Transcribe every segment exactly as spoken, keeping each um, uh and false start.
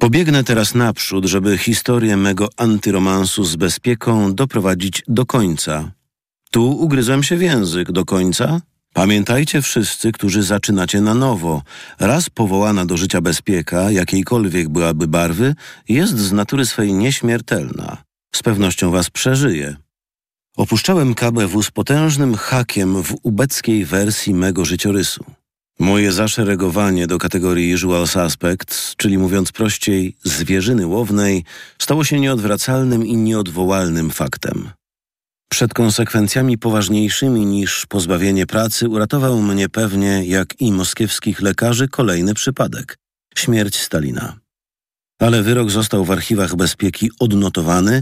Pobiegnę teraz naprzód, żeby historię mego antyromansu z Bezpieką doprowadzić do końca. Tu ugryzłem się w język do końca. Pamiętajcie wszyscy, którzy zaczynacie na nowo. Raz powołana do życia Bezpieka, jakiejkolwiek byłaby barwy, jest z natury swej nieśmiertelna. Z pewnością was przeżyje. Opuszczałem K B W z potężnym hakiem w ubeckiej wersji mego życiorysu. Moje zaszeregowanie do kategorii usual suspects, czyli mówiąc prościej, zwierzyny łownej, stało się nieodwracalnym i nieodwołalnym faktem. Przed konsekwencjami poważniejszymi niż pozbawienie pracy uratował mnie pewnie, jak i moskiewskich lekarzy, kolejny przypadek – śmierć Stalina. Ale wyrok został w archiwach Bezpieki odnotowany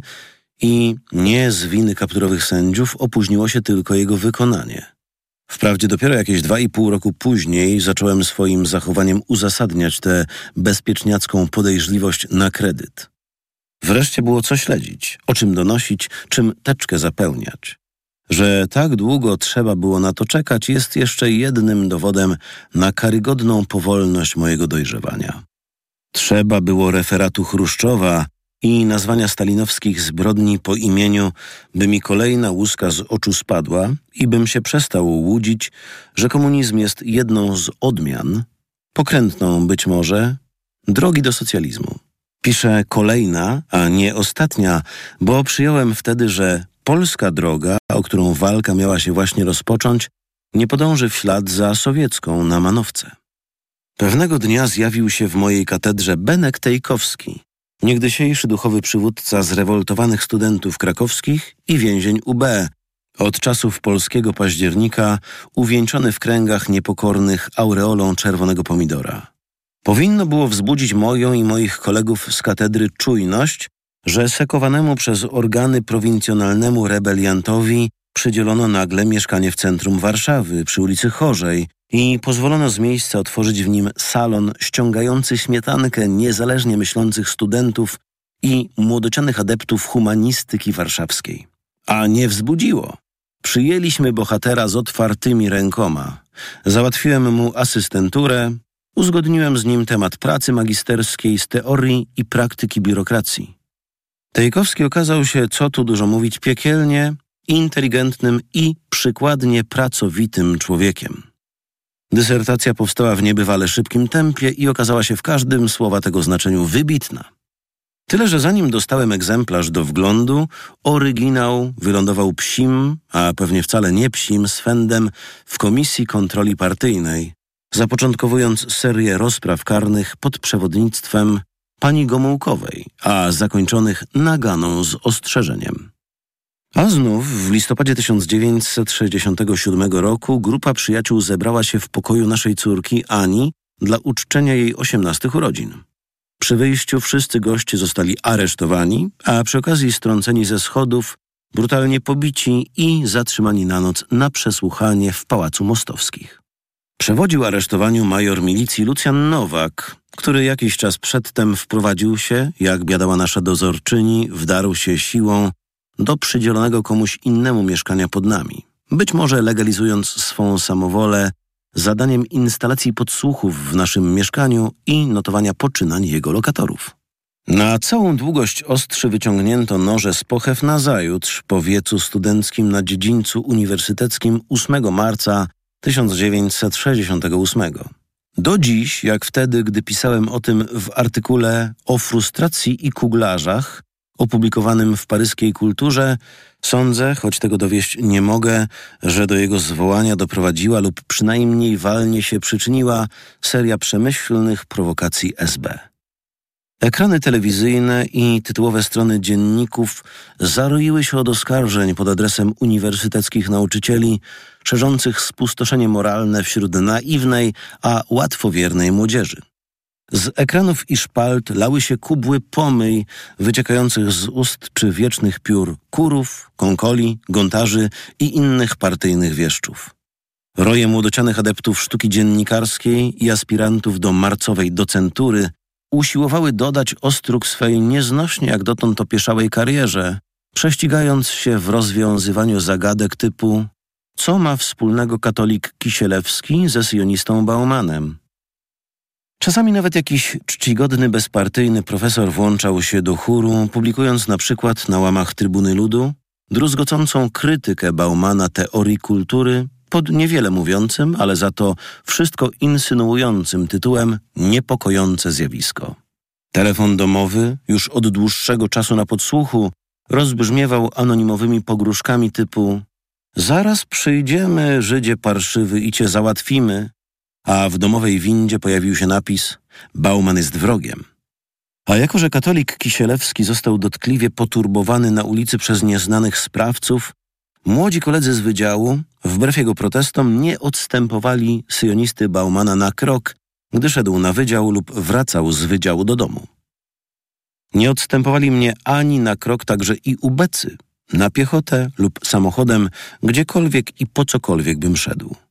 i nie z winy kapturowych sędziów opóźniło się tylko jego wykonanie. Wprawdzie dopiero jakieś dwa i pół roku później zacząłem swoim zachowaniem uzasadniać tę bezpieczniacką podejrzliwość na kredyt. Wreszcie było co śledzić, o czym donosić, czym teczkę zapełniać. Że tak długo trzeba było na to czekać, jest jeszcze jednym dowodem na karygodną powolność mojego dojrzewania. Trzeba było referatu Chruszczowa i nazwania stalinowskich zbrodni po imieniu, by mi kolejna łuska z oczu spadła i bym się przestał łudzić, że komunizm jest jedną z odmian, pokrętną być może, drogi do socjalizmu. Piszę kolejna, a nie ostatnia, bo przyjąłem wtedy, że polska droga, o którą walka miała się właśnie rozpocząć, nie podąży w ślad za sowiecką na manowce. Pewnego dnia zjawił się w mojej katedrze Benek Tejkowski, niegdysiejszy duchowy przywódca zrewoltowanych studentów krakowskich i więzień U B, od czasów polskiego października uwieńczony w kręgach niepokornych aureolą czerwonego pomidora. Powinno było wzbudzić moją i moich kolegów z katedry czujność, że sekowanemu przez organy prowincjonalnemu rebeliantowi przydzielono nagle mieszkanie w centrum Warszawy, przy ulicy Chorzej i pozwolono z miejsca otworzyć w nim salon ściągający śmietankę niezależnie myślących studentów i młodocianych adeptów humanistyki warszawskiej. A nie wzbudziło. Przyjęliśmy bohatera z otwartymi rękoma. Załatwiłem mu asystenturę, uzgodniłem z nim temat pracy magisterskiej z teorii i praktyki biurokracji. Tejkowski okazał się, co tu dużo mówić, piekielnie inteligentnym i przykładnie pracowitym człowiekiem. Dysertacja powstała w niebywale szybkim tempie i okazała się w każdym słowa tego znaczeniu wybitna. Tyle, że zanim dostałem egzemplarz do wglądu, oryginał wylądował psim, a pewnie wcale nie psim, swędem w Komisji Kontroli Partyjnej, zapoczątkowując serię rozpraw karnych pod przewodnictwem pani Gomułkowej, a zakończonych naganą z ostrzeżeniem. A znów w listopadzie tysiąc dziewięćset sześćdziesiątego siódmego roku grupa przyjaciół zebrała się w pokoju naszej córki Ani dla uczczenia jej osiemnastych urodzin. Przy wyjściu wszyscy goście zostali aresztowani, a przy okazji strąceni ze schodów, brutalnie pobici i zatrzymani na noc na przesłuchanie w Pałacu Mostowskich. Przewodził aresztowaniu major milicji Lucjan Nowak, który jakiś czas przedtem wprowadził się, jak biadała nasza dozorczyni, wdarł się siłą do przydzielonego komuś innemu mieszkania pod nami, być może legalizując swą samowolę zadaniem instalacji podsłuchów w naszym mieszkaniu i notowania poczynań jego lokatorów. Na całą długość ostrzy wyciągnięto noże z pochew nazajutrz po wiecu studenckim na dziedzińcu uniwersyteckim ósmego marca tysiąc dziewięćset sześćdziesiątego ósmego. Do dziś, jak wtedy, gdy pisałem o tym w artykule o frustracji i kuglarzach opublikowanym w paryskiej Kulturze, sądzę, choć tego dowieść nie mogę, że do jego zwołania doprowadziła lub przynajmniej walnie się przyczyniła seria przemyślnych prowokacji S B. Ekrany telewizyjne i tytułowe strony dzienników zaroiły się od oskarżeń pod adresem uniwersyteckich nauczycieli, szerzących spustoszenie moralne wśród naiwnej, a łatwowiernej młodzieży. Z ekranów i szpalt lały się kubły pomyj wyciekających z ust czy wiecznych piór kurów, konkoli, gontarzy i innych partyjnych wieszczów. Roje młodocianych adeptów sztuki dziennikarskiej i aspirantów do marcowej docentury usiłowały dodać ostróg swej nieznośnie jak dotąd opieszałej karierze, prześcigając się w rozwiązywaniu zagadek typu co ma wspólnego katolik Kisielewski ze sionistą Baumanem? Czasami nawet jakiś czcigodny, bezpartyjny profesor włączał się do chóru, publikując na przykład na łamach Trybuny Ludu druzgocącą krytykę Baumana teorii kultury pod niewiele mówiącym, ale za to wszystko insynuującym tytułem Niepokojące zjawisko. Telefon domowy, już od dłuższego czasu na podsłuchu, rozbrzmiewał anonimowymi pogróżkami typu „Zaraz przyjdziemy, Żydzie parszywy, i cię załatwimy”, a w domowej windzie pojawił się napis „Bauman jest wrogiem”. A jako że katolik Kisielewski został dotkliwie poturbowany na ulicy przez nieznanych sprawców, młodzi koledzy z wydziału, wbrew jego protestom, nie odstępowali syjonisty Baumana na krok, gdy szedł na wydział lub wracał z wydziału do domu. Nie odstępowali mnie ani na krok także i ubecy, na piechotę lub samochodem, gdziekolwiek i po cokolwiek bym szedł.